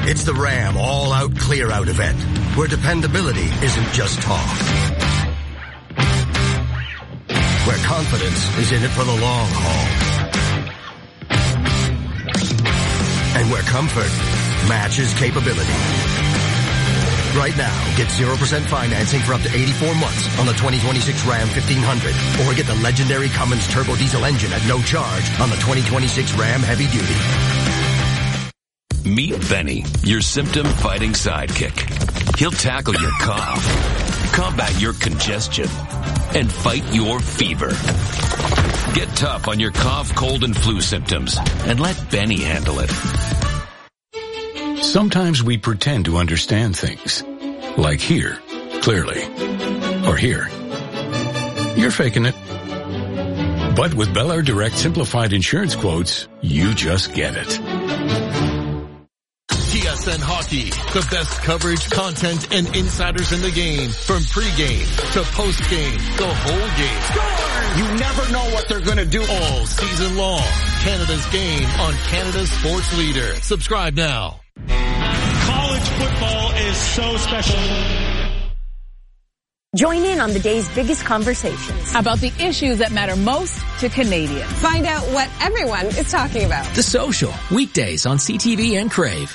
It's the Ram all-out clear-out event, where dependability isn't just talk. Where confidence is in it for the long haul. And where comfort matches capability. Right now, get 0% financing for up to 84 months on the 2026 Ram 1500. Or get the legendary Cummins turbo diesel engine at no charge on the 2026 Ram Heavy Duty. Meet Benny, your symptom-fighting sidekick. He'll tackle your cough, combat your congestion, and fight your fever. Get tough on your cough, cold, and flu symptoms, and let Benny handle it. Sometimes we pretend to understand things, like here, clearly, or here. You're faking it. But with Bel Air Direct Simplified Insurance Quotes, you just get it. TSN Hockey, the best coverage, content, and insiders in the game. From pregame to postgame, the whole game. Score! You never know what they're going to do all season long. Canada's game on Canada's sports leader. Subscribe now. College football is so special. Join in on the day's biggest conversations about the issues that matter most to Canadians. Find out what everyone is talking about. The Social, weekdays on CTV and Crave.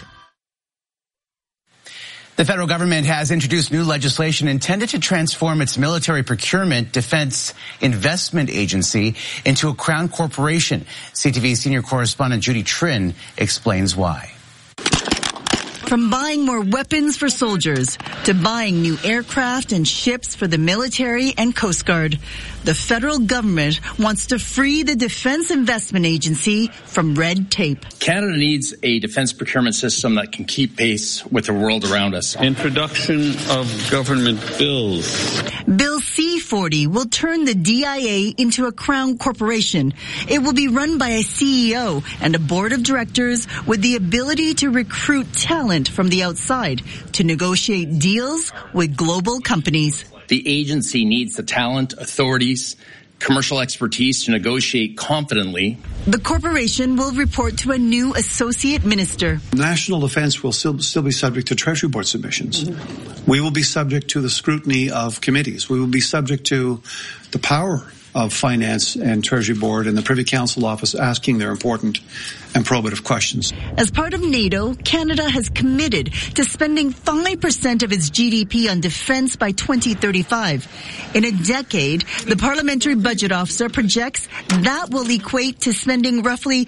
The federal government has introduced new legislation intended to transform its military procurement defense investment agency into a crown corporation. CTV senior correspondent Judy Trin explains why. From buying more weapons for soldiers to buying new aircraft and ships for the military and Coast Guard, the federal government wants to free the Defense Investment Agency from red tape. Canada needs a defense procurement system that can keep pace with the world around us. Introduction of government bills. Bill C-40 will turn the DIA into a crown corporation. It will be run by a CEO and a board of directors with the ability to recruit talent from the outside to negotiate deals with global companies. The agency needs the talent, authorities, commercial expertise to negotiate confidently. The corporation will report to a new associate minister. National defense will still be subject to Treasury Board submissions. We will be subject to the scrutiny of committees. We will be subject to the power of Finance and Treasury Board and the Privy Council office asking their important and probative questions. As part of NATO, Canada has committed to spending 5% of its GDP on defense by 2035. In a decade, the Parliamentary Budget Officer projects that will equate to spending roughly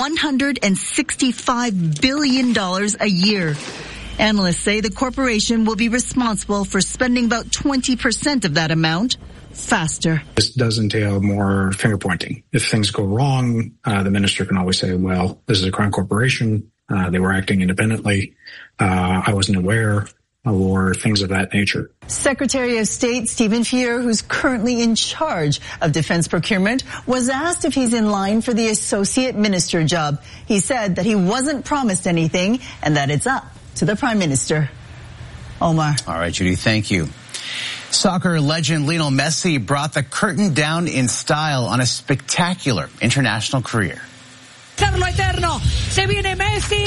$165 billion a year. Analysts say the corporation will be responsible for spending about 20% of that amount faster. This does entail more finger pointing. If things go wrong, the minister can always say, well, this is a crown corporation. They were acting independently. I wasn't aware, or things of that nature. Secretary of State Stephen Fier, who's currently in charge of defense procurement, was asked if he's in line for the associate minister job. He said that he wasn't promised anything and that it's up to the Prime Minister. Omar. All right, Judy, thank you. Soccer legend Lionel Messi brought the curtain down in style on a spectacular international career. Carlo Eterno, se viene Messi.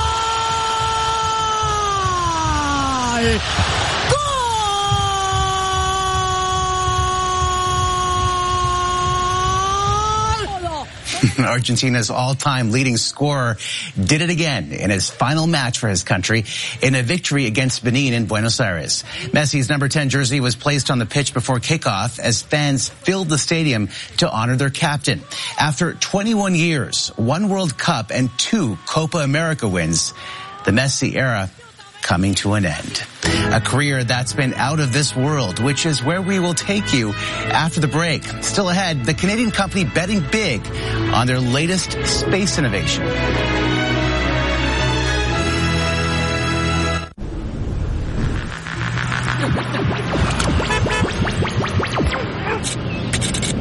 ¡Gol! Argentina's all-time leading scorer did it again in his final match for his country in a victory against Benin in Buenos Aires. Messi's number 10 jersey was placed on the pitch before kickoff as fans filled the stadium to honor their captain. After 21 years, 1 World Cup and 2 Copa America wins, the Messi era coming to an end. A career that's been out of this world, which is where we will take you after the break. Still ahead, the Canadian company betting big on their latest space innovation.